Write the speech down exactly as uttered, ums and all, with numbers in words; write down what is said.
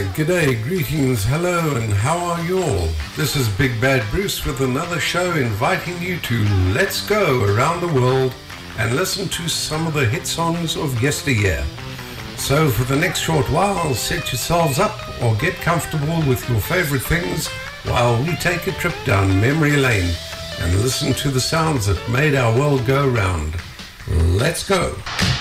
g'day, greetings, hello, and how are you all? This is Big Bad Bruce with another show inviting you to let's go around the world and listen to some of the hit songs of yesteryear. So for the next short while, set yourselves up or get comfortable with your favorite things while we take a trip down memory lane and listen to the sounds that made our world go round. Let's go.